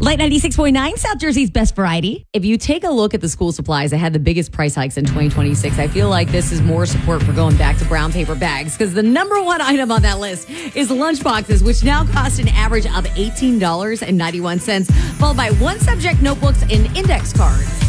Light 96.9, South Jersey's best variety. If you take a look at the school supplies that had the biggest price hikes in 2026, I feel like this is more support for going back to brown paper bags, because the number one item on that list is lunchboxes, which now cost an average of $18.91, followed by one subject notebooks and index cards.